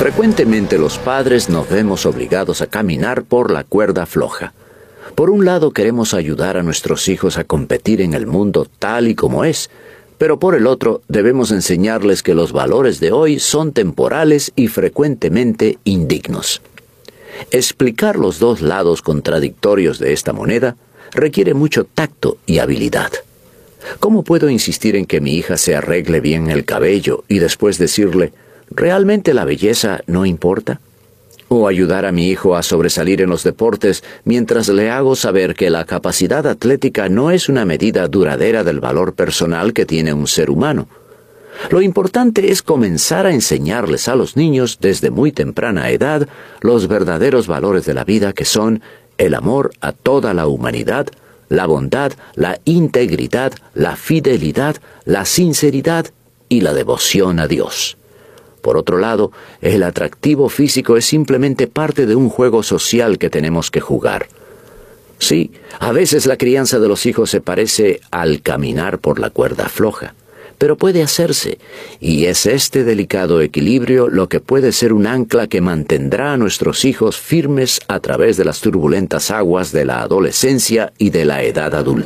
Frecuentemente los padres nos vemos obligados a caminar por la cuerda floja. Por un lado queremos ayudar a nuestros hijos a competir en el mundo tal y como es, pero por el otro debemos enseñarles que los valores de hoy son temporales y frecuentemente indignos. Explicar los dos lados contradictorios de esta moneda requiere mucho tacto y habilidad. ¿Cómo puedo insistir en que mi hija se arregle bien el cabello y después decirle, ¿realmente la belleza no importa? ¿O ayudar a mi hijo a sobresalir en los deportes mientras le hago saber que la capacidad atlética no es una medida duradera del valor personal que tiene un ser humano? Lo importante es comenzar a enseñarles a los niños desde muy temprana edad los verdaderos valores de la vida, que son el amor a toda la humanidad, la bondad, la integridad, la fidelidad, la sinceridad y la devoción a Dios. Por otro lado, el atractivo físico es simplemente parte de un juego social que tenemos que jugar. Sí, a veces la crianza de los hijos se parece al caminar por la cuerda floja, pero puede hacerse, y es este delicado equilibrio lo que puede ser un ancla que mantendrá a nuestros hijos firmes a través de las turbulentas aguas de la adolescencia y de la edad adulta.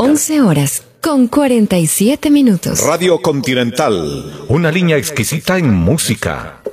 11:47 minutos. Radio Continental, una línea exquisita en música.